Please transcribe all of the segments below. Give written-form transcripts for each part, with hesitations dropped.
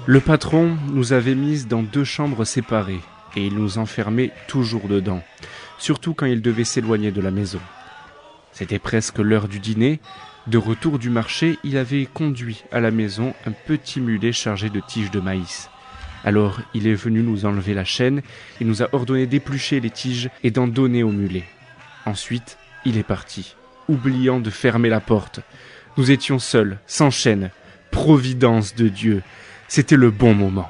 Le patron nous avait mises dans 2 chambres séparées, et il nous enfermait toujours dedans, surtout quand il devait s'éloigner de la maison. C'était presque l'heure du dîner. De retour du marché, il avait conduit à la maison un petit mulet chargé de tiges de maïs. Alors il est venu nous enlever la chaîne, il nous a ordonné d'éplucher les tiges et d'en donner au mulet. Ensuite, il est parti, oubliant de fermer la porte. Nous étions seuls, sans chaîne. Providence de Dieu, c'était le bon moment.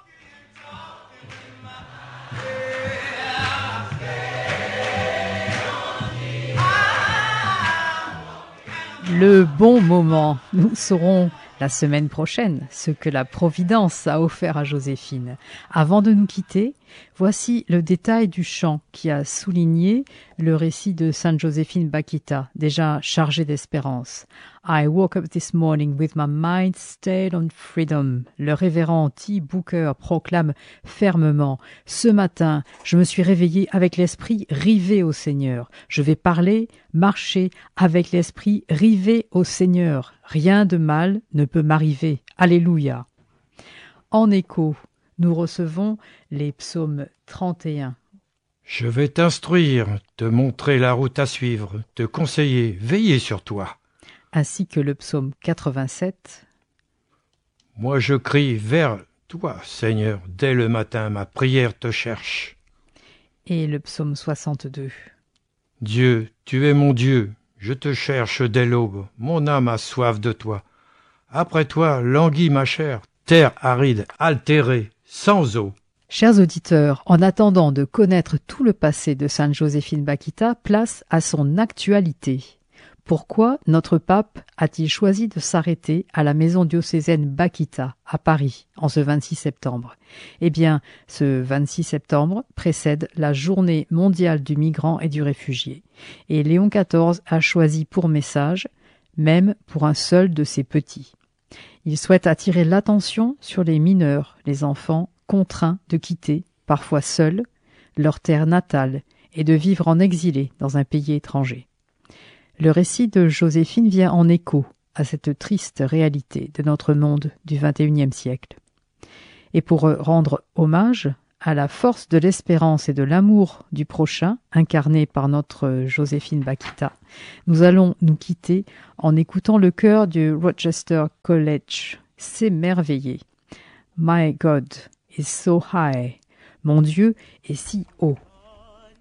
Le bon moment. Nous saurons la semaine prochaine ce que la Providence a offert à Joséphine. Avant de nous quitter, voici le détail du chant qui a souligné le récit de Sainte Joséphine Bakhita, déjà chargée d'espérance. I woke up this morning with my mind stayed on freedom. Le révérend T. Booker proclame fermement: ce matin, je me suis réveillé avec l'esprit rivé au Seigneur. Je vais parler, marcher avec l'esprit rivé au Seigneur. Rien de mal ne peut m'arriver. Alléluia. En écho, nous recevons les psaumes 31. Je vais t'instruire, te montrer la route à suivre, te conseiller, veiller sur toi. Ainsi que le psaume 87. Moi je crie vers toi, Seigneur, dès le matin, ma prière te cherche. Et le psaume 62. Dieu, tu es mon Dieu, je te cherche dès l'aube, mon âme a soif de toi. Après toi languit ma chair, terre aride, altérée, sans eau. Chers auditeurs, en attendant de connaître tout le passé de Sainte Joséphine Bakhita, place à son actualité. Pourquoi notre pape a-t-il choisi de s'arrêter à la maison diocésaine Bakhita, à Paris, en ce 26 septembre ? Eh bien, ce 26 septembre précède la journée mondiale du migrant et du réfugié. Et Léon XIV a choisi pour message, même pour un seul de ses petits. Il souhaite attirer l'attention sur les mineurs, les enfants contraints de quitter, parfois seuls, leur terre natale et de vivre en exilé dans un pays étranger. Le récit de Joséphine vient en écho à cette triste réalité de notre monde du XXIe siècle. Et pour rendre hommage à la force de l'espérance et de l'amour du prochain, incarné par notre Joséphine Bakhita, nous allons nous quitter en écoutant le chœur du Rochester College, s'émerveiller. My God is so high. Mon Dieu est si haut.